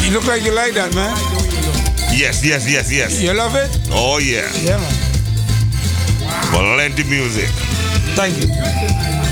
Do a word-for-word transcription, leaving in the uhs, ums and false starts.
You look like you like that, man. Yes, yes, yes, yes. You love it? Oh, yeah. Yeah, man. Plenty music. Thank you.